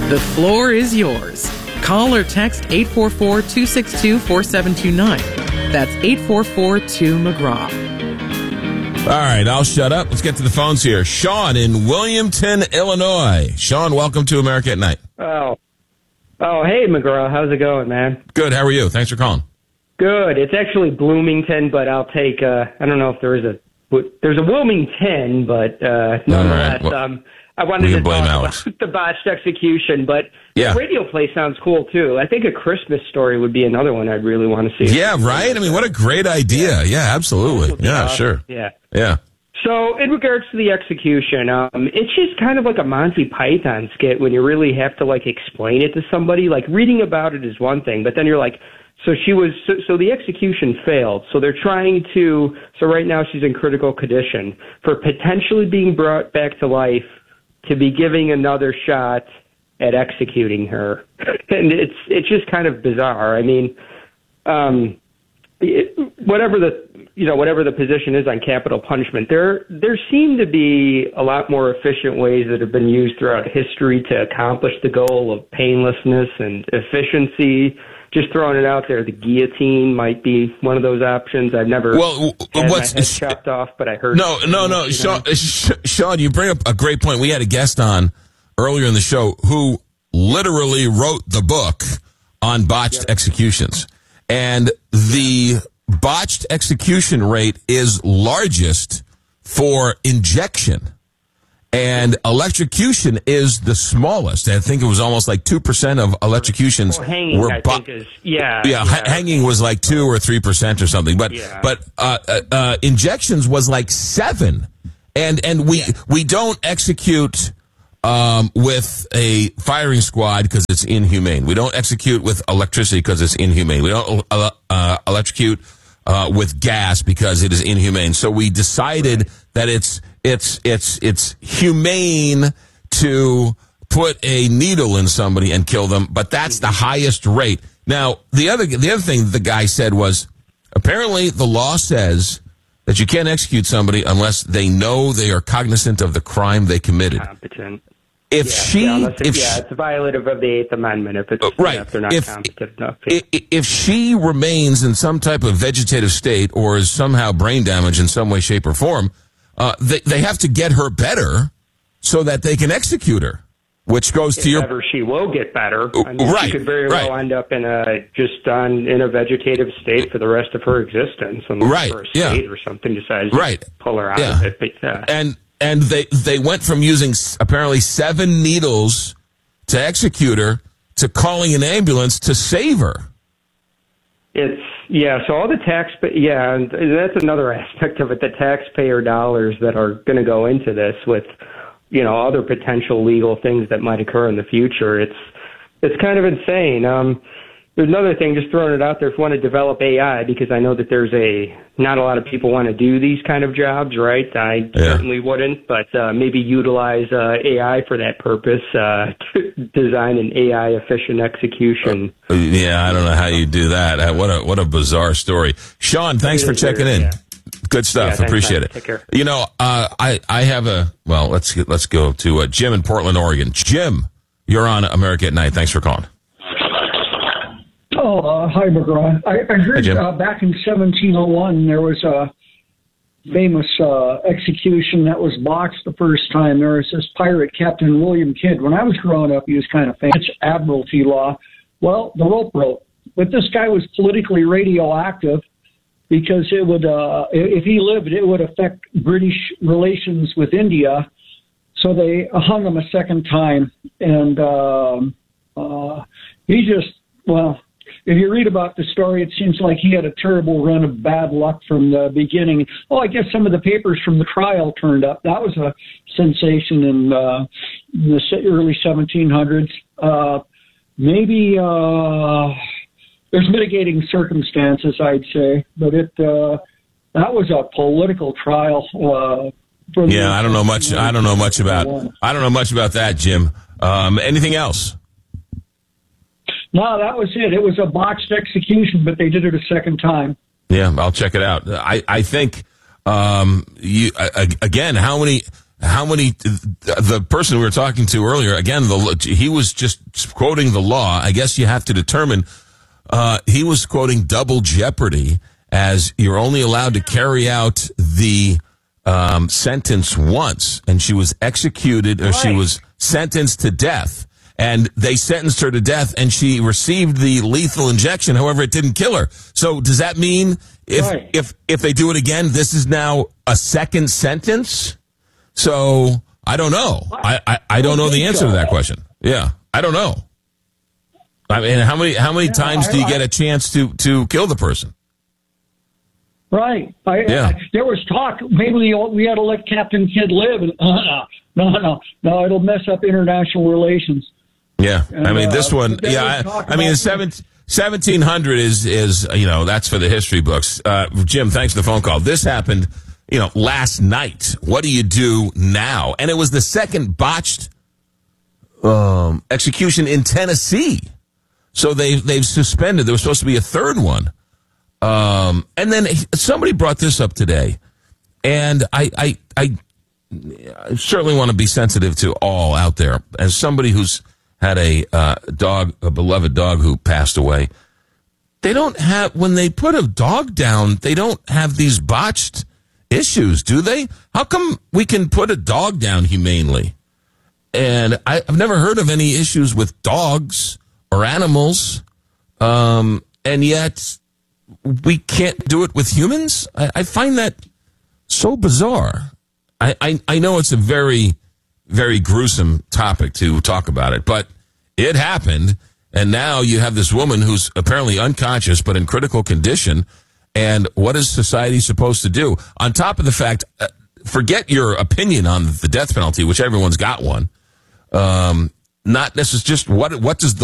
The floor is yours. Call or text 844-262-4729. That's 844-2-McGraw. All right, I'll shut up. Let's get to the phones here. Sean in Williamton, Illinois. Sean, welcome to America at Night. Oh, hey, McGraw. How's it going, man? Good. How are you? Thanks for calling. Good. It's actually Bloomington, but I'll take, I don't know if there's a Wilmington, but nonetheless, All right. I wanted to blame talk Alex. about the botched execution, but Yeah. the radio play sounds cool, too. I think A Christmas Story would be another one I'd really want to see. Yeah, right? I mean, what a great idea. Yeah, absolutely. Yeah, sure. Yeah. Yeah. So, in regards to the execution, it's just kind of like a Monty Python skit when you really have to, like, explain it to somebody. Like, reading about it is one thing, but then you're like, so the execution failed. So they're trying to, so right now she's in critical condition for potentially being brought back to life to be giving another shot at executing her. And it's just kind of bizarre. I mean, whatever the position is on capital punishment, there seem to be a lot more efficient ways that have been used throughout history to accomplish the goal of painlessness and efficiency. Just throwing it out there, the guillotine might be one of those options. I've never had my head chopped off, but I heard. No. Sean, you bring up a great point. We had a guest on earlier in the show who literally wrote the book on botched executions. And the botched execution rate is largest for injection. And electrocution is the smallest. I think it was almost like 2% of electrocutions hanging, were hanging was like 2 or 3% or something. But injections was like 7. And we don't execute with a firing squad because it's inhumane. We don't execute with electricity because it's inhumane. We don't electrocute with gas because it is inhumane. So we decided that it's humane to put a needle in somebody and kill them, but that's the highest rate. Now, the other thing the guy said was, apparently the law says that you can't execute somebody unless they know they are cognizant of the crime they committed. Competent. It's violative of the Eighth Amendment if it's if they're not competent enough. If she remains in some type of vegetative state or is somehow brain damaged in some way, shape, or form, they have to get her better so that they can execute her, which goes to your... Ever she will get better. I mean, she could very well end up in a vegetative state for the rest of her existence. Unless her estate or something decides to pull her out of it. But, And they went from using apparently 7 needles to execute her to calling an ambulance to save her. So all the and that's another aspect of it, the taxpayer dollars that are going to go into this with, other potential legal things that might occur in the future. It's kind of insane. There's another thing, just throwing it out there, if you want to develop AI, because I know that there's not a lot of people want to do these kind of jobs, right? I certainly wouldn't, but maybe utilize AI for that purpose, to design an AI-efficient execution. I don't know how you do that. What a bizarre story. Sean, thanks for checking in. Yeah. Good stuff. Appreciate it. Take care. I have let's go to Jim in Portland, Oregon. Jim, you're on America at Night. Thanks for calling. Hi, McGraw. I heard back in 1701 there was a famous execution that was botched the first time. There was this pirate, Captain William Kidd. When I was growing up, he was kind of famous. Admiralty law. Well, the rope broke. But this guy was politically radioactive because it would, if he lived, it would affect British relations with India. So they hung him a second time. And if you read about the story, it seems like he had a terrible run of bad luck from the beginning. I guess some of the papers from the trial turned up. That was a sensation in the early 1700s. Maybe there's mitigating circumstances, I'd say, but that was a political trial. I don't know much. I don't know much about that, Jim. Anything else? No, that was it. It was a botched execution, but they did it a second time. Yeah, I'll check it out. I think again, how how many, the person we were talking to earlier, again, he was just quoting the law. I guess you have to determine, he was quoting double jeopardy, as you're only allowed to carry out the sentence once, and she was executed, or she was sentenced to death, and they sentenced her to death, and she received the lethal injection. However, it didn't kill her. So does that mean if they do it again, this is now a second sentence? So I don't know. I don't know the answer to that question. Yeah, I don't know. I mean, how many times do you get a chance to kill the person? Right. There was talk, maybe we had to let Captain Kidd live. And, no, it'll mess up international relations. Yeah. And, I mean, this one, I mean, 1700 is, that's for the history books. Jim, thanks for the phone call. This happened, last night. What do you do now? And it was the second botched execution in Tennessee. So they've suspended. There was supposed to be a third one. And then somebody brought this up today, and I certainly want to be sensitive to all out there. As somebody who's had a beloved dog who passed away, they don't have, when they put a dog down, they don't have these botched issues, do they? How come we can put a dog down humanely? And I've never heard of any issues with dogs or animals, and yet we can't do it with humans? I find that so bizarre. I know it's a very, very gruesome topic to talk about it, but it happened, and now you have this woman who's apparently unconscious but in critical condition, and what is society supposed to do? On top of the fact, forget your opinion on the death penalty, which everyone's got one, not necessarily just what does the